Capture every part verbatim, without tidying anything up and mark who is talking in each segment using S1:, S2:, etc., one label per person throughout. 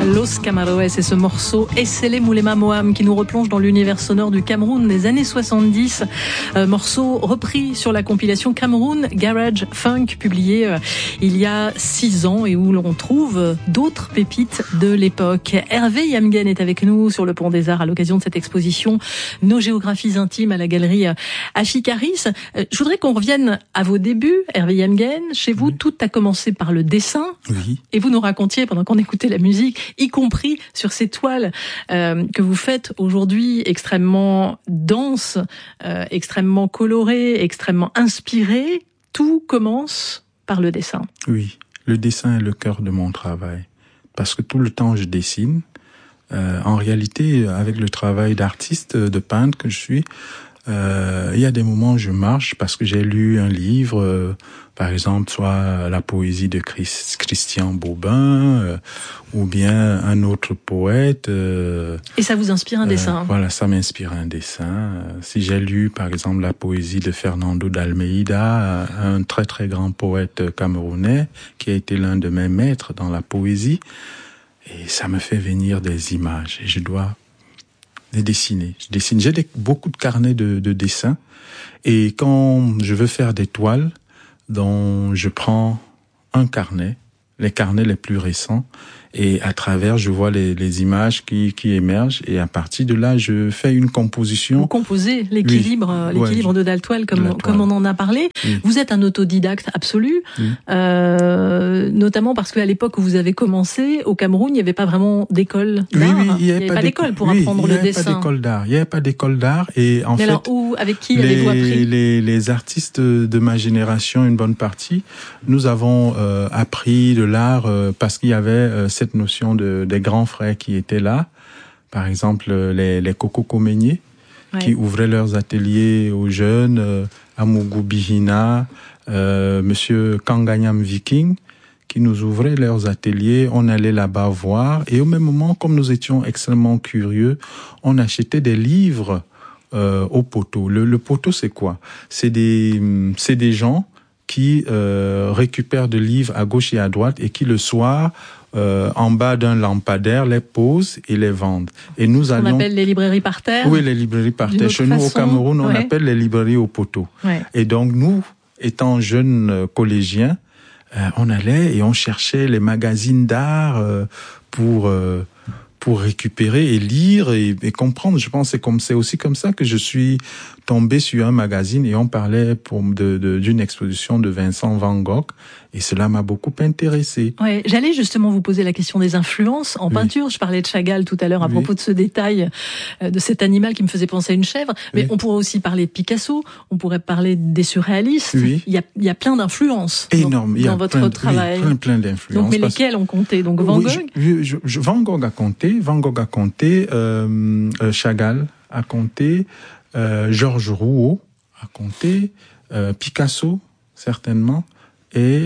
S1: Los Camaroes et ce morceau Essele Moulema Moam qui nous replonge dans l'univers sonore du Cameroun des années soixante-dix. Euh, morceau repris sur la compilation Cameroun Garage Funk publiée euh, il y a six ans et où l'on trouve d'autres pépites de l'époque. Hervé Yamgen est avec nous sur le Pont des Arts à l'occasion de cette exposition Nos géographies intimes à la galerie Achikaris. Euh, je voudrais qu'on revienne à vos débuts, Hervé Yamgen. Chez vous, oui. Tout a commencé par le dessin.
S2: Oui.
S1: Et vous nous racontiez pendant qu'on écoutait la musique, y compris sur ces toiles euh, que vous faites aujourd'hui, extrêmement denses, euh, extrêmement colorées, extrêmement inspirées. Tout commence par le dessin.
S2: Oui, le dessin est le cœur de mon travail. Parce que tout le temps, je dessine. Euh, en réalité, avec le travail d'artiste, de peintre que je suis, euh, il y a des moments où je marche parce que j'ai lu un livre, euh, par exemple, soit la poésie de Chris, Christian Bobin, euh, ou bien un autre poète. Euh,
S1: Et ça vous inspire un euh, dessin?
S2: Voilà, ça m'inspire un dessin. Euh, si j'ai lu, par exemple, la poésie de Fernando d'Almeida, un très très grand poète camerounais, qui a été l'un de mes maîtres dans la poésie, et ça me fait venir des images, et je dois les dessiner. Je dessine. J'ai des, beaucoup de carnets de, de dessins, et quand je veux faire des toiles, dont je prends un carnet, les carnets les plus récents, et à travers, je vois les, les images qui, qui émergent, et à partir de là, je fais une composition.
S1: Vous composez l'équilibre, oui. l'équilibre ouais, de la toile, comme, la toile. comme on en a parlé. Oui. Vous êtes un autodidacte absolu, oui. euh, notamment parce qu'à l'époque où vous avez commencé, au Cameroun, il n'y avait pas vraiment d'école d'art.
S2: Oui, oui, il n'y avait,
S1: avait
S2: pas,
S1: pas d'école pour
S2: oui,
S1: apprendre le dessin.
S2: Il n'y avait pas d'école d'art. Il n'y avait pas d'école d'art, et en
S1: Mais
S2: fait.
S1: alors, où, avec qui
S2: les,
S1: avez-vous appris?
S2: les, les artistes de ma génération, une bonne partie, nous avons euh, appris de l'art euh, parce qu'il y avait euh, cette notion de des grands frères qui étaient là, par exemple les, les Coco Comenye, ouais. qui ouvraient leurs ateliers aux jeunes, euh, Amougou Bihina, euh, Monsieur Kanganyam Viking, qui nous ouvraient leurs ateliers. On allait là-bas voir, et au même moment, comme nous étions extrêmement curieux, on achetait des livres euh, au poteau. Le, le poteau, c'est quoi? C'est des, c'est des gens qui euh, récupèrent des livres à gauche et à droite et qui le soir Euh, en bas d'un lampadaire, les posent et les vendent. Et nous
S1: on
S2: allions...
S1: appelle les librairies par terre?
S2: Oui, les librairies par terre. Chez nous, façon, au Cameroun, on ouais. appelle les librairies au poteau.
S1: Ouais.
S2: Et donc, nous, étant jeunes euh, collégiens, euh, on allait et on cherchait les magazines d'art euh, pour... Euh, pour récupérer et lire et, et comprendre. Je pense que c'est comme c'est aussi comme ça que je suis tombé sur un magazine et on parlait pour de, de d'une exposition de Vincent Van Gogh et cela m'a beaucoup intéressé.
S1: Ouais, j'allais justement vous poser la question des influences en oui. peinture. Je parlais de Chagall tout à l'heure à oui. propos de ce détail euh, de cet animal qui me faisait penser à une chèvre, mais oui. on pourrait aussi parler de Picasso, on pourrait parler des surréalistes.
S2: Oui.
S1: Il y a il y a plein d'influences
S2: énorme
S1: dans, dans votre
S2: plein,
S1: travail.
S2: Oui, plein plein d'influences.
S1: Donc mais lesquelles ont compté? Donc Van Gogh.
S2: Oui, je, je, Van Gogh a compté. Van Gogh a compté, euh, euh, Chagall a compté, euh, Georges Rouault a compté, euh, Picasso certainement, et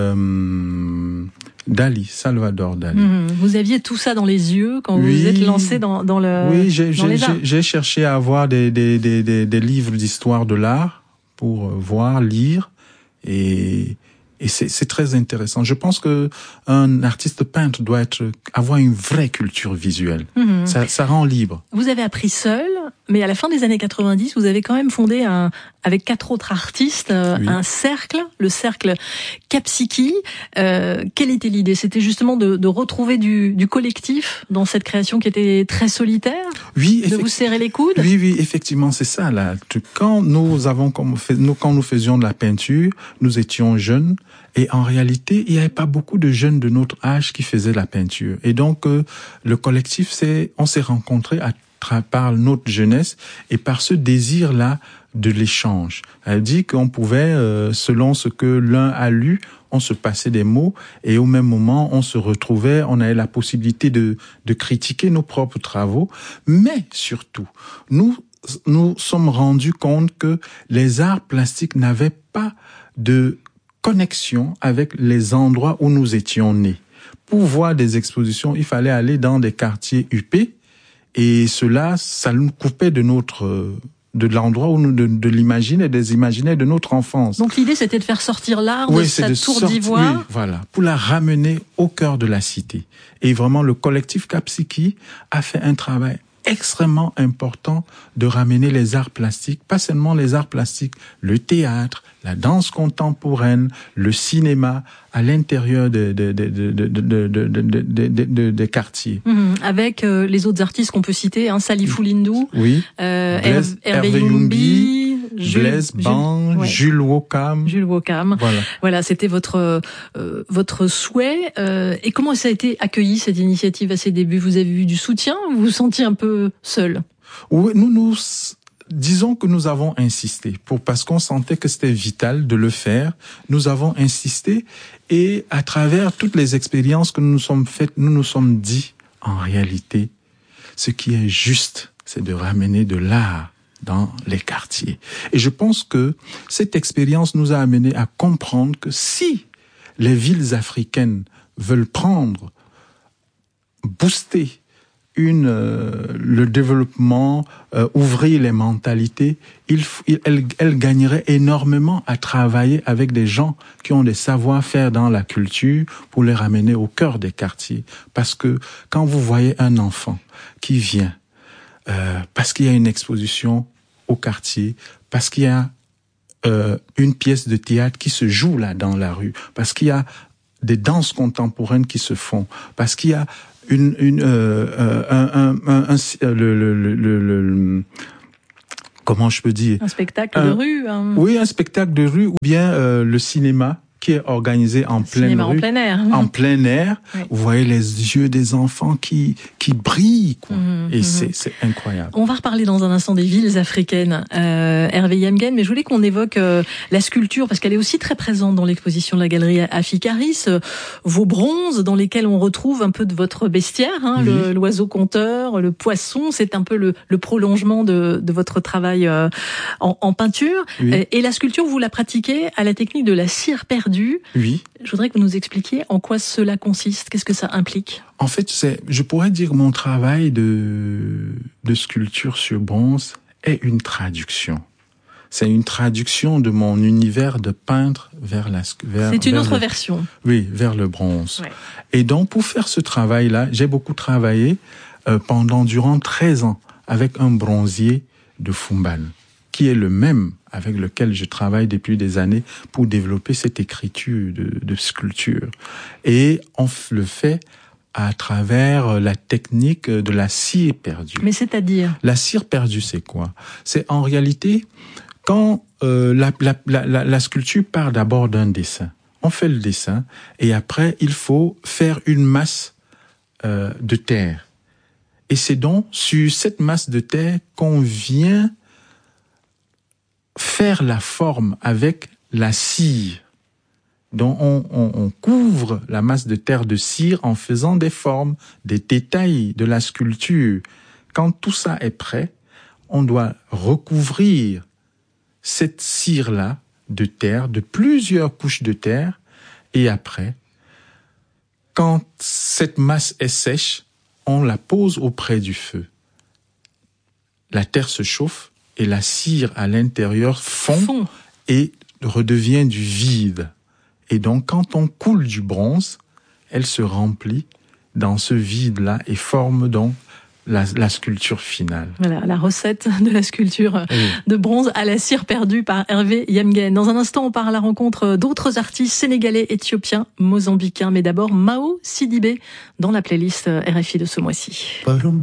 S2: euh, Dali, Salvador Dali.
S1: Mmh, vous aviez tout ça dans les yeux quand
S2: oui,
S1: vous vous êtes lancé dans, dans le
S2: oui, j'ai,
S1: dans
S2: j'ai,
S1: les arts.
S2: j'ai, j'ai cherché à avoir des, des, des, des, des livres d'histoire de l'art pour voir, lire, et Et c'est, c'est très intéressant. Je pense que un artiste peintre doit être, avoir une vraie culture visuelle. Mmh. Ça, ça rend libre.
S1: Vous avez appris seul, mais à la fin des années quatre-vingt-dix, vous avez quand même fondé un, avec quatre autres artistes, oui. un cercle, le cercle Kapsiki. Euh, quelle était l'idée? C'était justement de, de retrouver du, du collectif dans cette création qui était très solitaire?
S2: Oui.
S1: De vous serrer les coudes?
S2: Oui, oui, effectivement, c'est ça, là. Quand nous avons, comme, nous, quand nous faisions de la peinture, nous étions jeunes. Et en réalité, il n'y avait pas beaucoup de jeunes de notre âge qui faisaient la peinture. Et donc, euh, le collectif, c'est, on s'est rencontrés à tra- par notre jeunesse et par ce désir-là de l'échange. Elle dit qu'on pouvait, euh, selon ce que l'un a lu, on se passait des mots et au même moment, on se retrouvait, on avait la possibilité de, de critiquer nos propres travaux. Mais surtout, nous, nous sommes rendus compte que les arts plastiques n'avaient pas de connexion avec les endroits où nous étions nés. Pour voir des expositions, il fallait aller dans des quartiers huppés et cela, ça nous coupait de notre de l'endroit où nous, de, de l'imaginer, des imaginaires de notre enfance.
S1: Donc l'idée, c'était de faire sortir l'art
S2: oui,
S1: de sa
S2: de
S1: tour
S2: sortir,
S1: d'ivoire.
S2: Oui, voilà, pour la ramener au cœur de la cité. Et vraiment, le collectif Kapsiki a fait un travail extrêmement important de ramener les arts plastiques, pas seulement les arts plastiques, le théâtre, la danse contemporaine, le cinéma, à l'intérieur des de, de, de, de, de, de, de, de, de, de, de quartiers.
S1: Mmh, avec euh, les autres artistes qu'on peut citer, hein, Salifou Lindou,
S2: oui,
S1: euh,
S2: Blaise,
S1: Hervé,
S2: Hervé Youmbi,
S1: Jules,
S2: Blaise Ban,
S1: Jules, ouais.
S2: Jules Wokam.
S1: Jules Wokam.
S2: Voilà,
S1: voilà c'était votre euh, votre souhait. Euh, et comment ça a été accueilli, cette initiative, à ses débuts? Vous avez eu du soutien ou vous vous sentiez un peu seul?
S2: Oui, nous nous... Disons que nous avons insisté, pour, parce qu'on sentait que c'était vital de le faire. Nous avons insisté et à travers toutes les expériences que nous nous sommes faites, nous nous sommes dit, en réalité, ce qui est juste, c'est de ramener de l'art dans les quartiers. Et je pense que cette expérience nous a amené à comprendre que si les villes africaines veulent prendre, booster Une, euh, le développement, euh, ouvrir les mentalités, il, il, elle, elle gagnerait énormément à travailler avec des gens qui ont des savoir-faire dans la culture pour les ramener au cœur des quartiers. Parce que quand vous voyez un enfant qui vient, euh, parce qu'il y a une exposition au quartier, parce qu'il y a euh, une pièce de théâtre qui se joue là dans la rue, parce qu'il y a des danses contemporaines qui se font, parce qu'il y a une, une, euh, un, un, un, un le, le, le, le, le, comment je peux dire?
S1: Un spectacle
S2: un,
S1: de rue. Un...
S2: Oui, un spectacle de rue, ou bien euh, le cinéma qui est organisé en pleine
S1: rue,
S2: en
S1: plein air.
S2: En plein air. Oui. Vous voyez les yeux des enfants qui qui brillent, quoi. Mmh, et mmh. c'est c'est incroyable.
S1: On va reparler dans un instant des villes africaines, euh, Hervé Yamgen, mais je voulais qu'on évoque euh, la sculpture parce qu'elle est aussi très présente dans l'exposition de la galerie Afikaris. Euh, vos bronzes dans lesquels on retrouve un peu de votre bestiaire, hein, oui. le, l'oiseau conteur, le poisson, c'est un peu le, le prolongement de, de votre travail euh, en, en peinture. Oui. Et, et la sculpture, vous la pratiquez à la technique de la cire perdue.
S2: Oui.
S1: Je voudrais que vous nous expliquiez en quoi cela consiste, qu'est-ce que ça implique?
S2: En fait, c'est, je pourrais dire que mon travail de, de sculpture sur bronze est une traduction. C'est une traduction de mon univers de peintre vers la vers
S1: C'est une
S2: vers
S1: autre
S2: le,
S1: version.
S2: Oui, vers le bronze.
S1: Ouais.
S2: Et donc, pour faire ce travail-là, j'ai beaucoup travaillé euh, pendant, durant treize ans avec un bronzier de Fumbane, qui est le même avec lequel je travaille depuis des années pour développer cette écriture de, de sculpture. Et on le fait à travers la technique de la cire perdue.
S1: Mais c'est-à-dire?
S2: La cire perdue, c'est quoi? C'est en réalité, quand euh, la, la, la, la sculpture part d'abord d'un dessin. On fait le dessin et après, il faut faire une masse euh, de terre. Et c'est donc sur cette masse de terre qu'on vient faire la forme avec la cire. Donc on, on, on couvre la masse de terre de cire en faisant des formes, des détails de la sculpture. Quand tout ça est prêt, on doit recouvrir cette cire-là de terre, de plusieurs couches de terre, et après, quand cette masse est sèche, on la pose auprès du feu. La terre se chauffe, et la cire à l'intérieur fond, fond et redevient du vide. Et donc, quand on coule du bronze, elle se remplit dans ce vide-là et forme donc la, la sculpture finale.
S1: Voilà, la recette de la sculpture
S2: oui.
S1: de bronze à la cire perdue par Hervé Yamgen. Dans un instant, on part à la rencontre d'autres artistes sénégalais, éthiopiens, mozambicains. Mais d'abord, Mao Sidibé dans la playlist R F I de ce mois-ci.